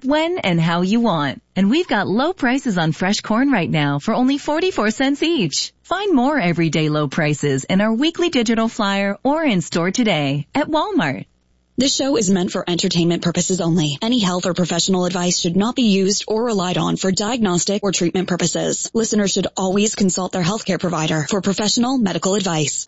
Shop when and how you want. And we've got low prices on fresh corn right now for only 44 cents each. Find more everyday low prices in our weekly digital flyer or in store today at Walmart. This show is meant for entertainment purposes only. Any health or professional advice should not be used or relied on for diagnostic or treatment purposes. Listeners should always consult their healthcare provider for professional medical advice.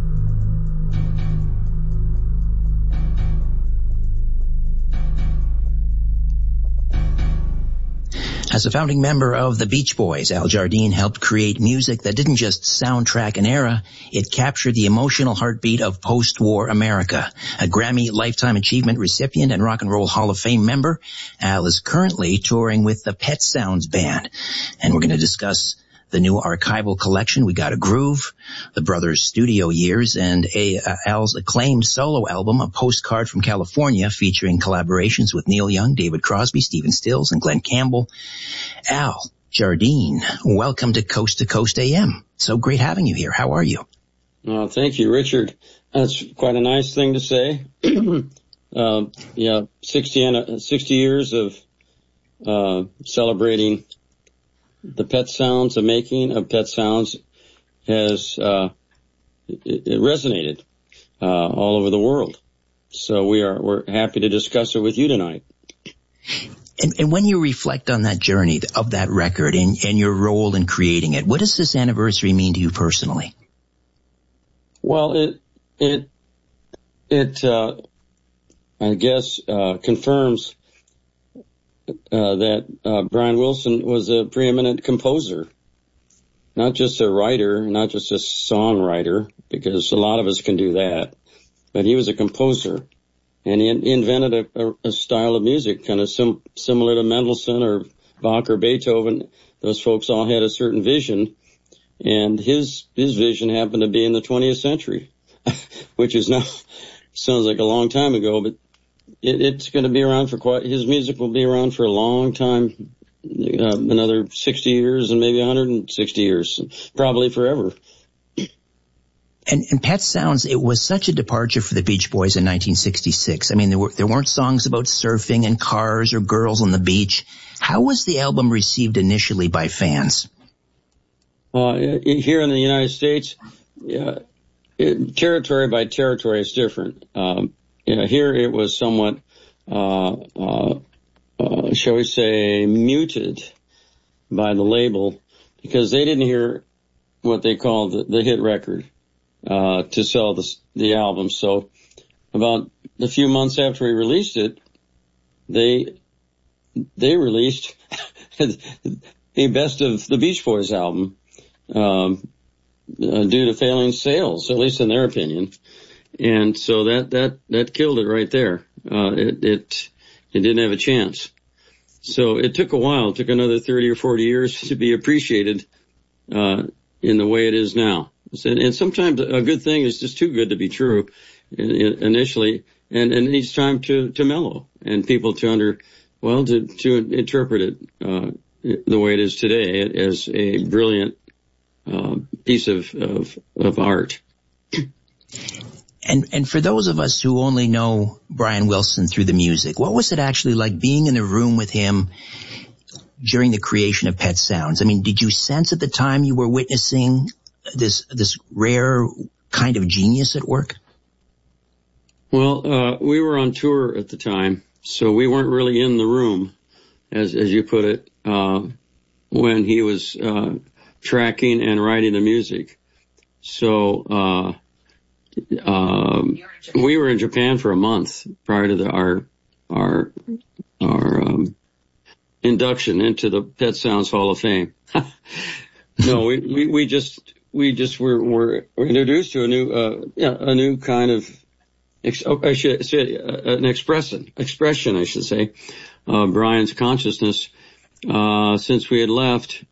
As a founding member of the Beach Boys, Al Jardine helped create music that didn't just soundtrack an era, it captured the emotional heartbeat of post-war America. A Grammy Lifetime Achievement recipient and Rock and Roll Hall of Fame member, Al is currently touring with the Pet Sounds Band. And we're going to discuss the new archival collection, We Gotta Groove, the brothers' studio years, and Al's acclaimed solo album, A Postcard from California, featuring collaborations with Neil Young, David Crosby, Stephen Stills, and Glenn Campbell. Al Jardine, welcome to Coast AM. So great having you here. How are you? Thank you, Richard. That's quite a nice thing to say. 60 years of celebrating the Pet Sounds, the making of Pet Sounds has it resonated all over the world. So we're happy to discuss it with you tonight. And when you reflect on that journey of that record and your role in creating it, what does this anniversary mean to you personally? Well, it I guess confirms that Brian Wilson was a preeminent composer, not just a writer, not just a songwriter, because a lot of us can do that, but he was a composer, and he invented a style of music kind of similar to Mendelssohn or Bach or Beethoven. Those folks all had a certain vision, and his vision happened to be in the 20th century, which is now sounds like a long time ago, but it's going to be around for his music will be around for a long time, another 60 years and maybe 160 years, probably forever. And Pet Sounds, it was such a departure for the Beach Boys in 1966. I mean, there weren't songs about surfing and cars or girls on the beach. How was the album received initially by fans? Here in the United States, territory by territory is different. Here it was somewhat, shall we say, muted by the label because they didn't hear what they called the hit record to sell the album. So about a few months after he released it, they released a best of the Beach Boys album due to failing sales, at least in their opinion. And so that killed it right there. It didn't have a chance. So it took a while. It took another 30 or 40 years to be appreciated, in the way it is now. And sometimes a good thing is just too good to be true initially. And it needs time to mellow and people to interpret it, the way it is today as a brilliant, piece of art. And for those of us who only know Brian Wilson through the music, what was it actually like being in the room with him during the creation of Pet Sounds? I mean, did you sense at the time you were witnessing this rare kind of genius at work? Well, we were on tour at the time, so we weren't really in the room, as you put it, when he was tracking and writing the music. So we were in Japan for a month prior to our induction into the Pet Sounds Hall of Fame. No, we just were introduced to a new kind of expression, I should say, Brian's consciousness since we had left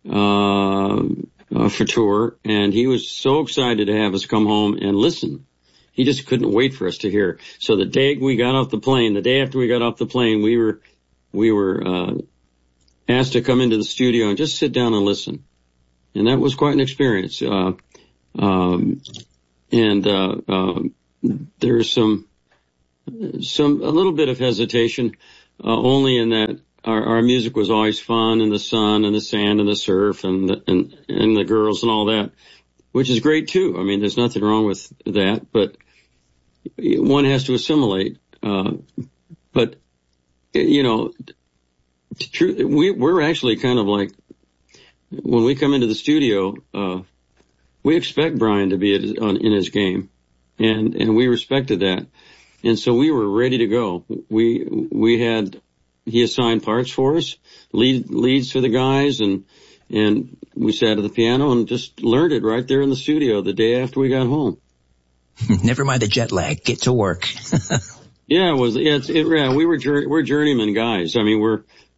for tour, and he was so excited to have us come home and listen. He just couldn't wait for us to hear. So the day after we got off the plane, we were asked to come into the studio and just sit down and listen. And that was quite an experience. There's a little bit of hesitation only in that our music was always fun, and the sun and the sand and the surf and the girls and all that, which is great too. I mean, there's nothing wrong with that, but one has to assimilate. But you know, we're actually kind of like, when we come into the studio, we expect Brian to be in his game, and we respected that, and so we were ready to go. He assigned parts for us, leads for the guys, and we sat at the piano and just learned it right there in the studio the day after we got home. Never mind the jet lag. Get to work. Yeah, we're journeyman guys. I mean,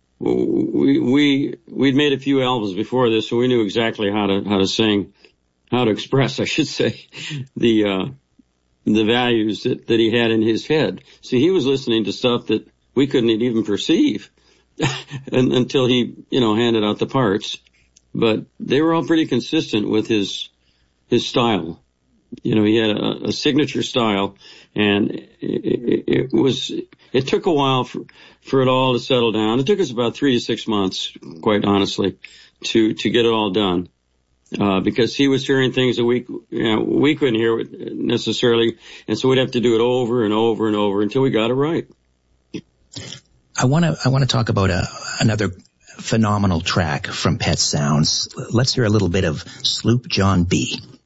we'd made a few albums before this, so we knew exactly how to sing, how to express, I should say, the values that he had in his head. See, he was listening to stuff that we couldn't even perceive until he, handed out the parts. But they were all pretty consistent with his style. He had a signature style, and it took a while for it all to settle down. It took us about 3 to 6 months, quite honestly, to get it all done. Because he was hearing things that we couldn't hear necessarily, and so we'd have to do it over and over and over until we got it right. I want to talk about another phenomenal track from Pet Sounds. Let's hear a little bit of Sloop John B.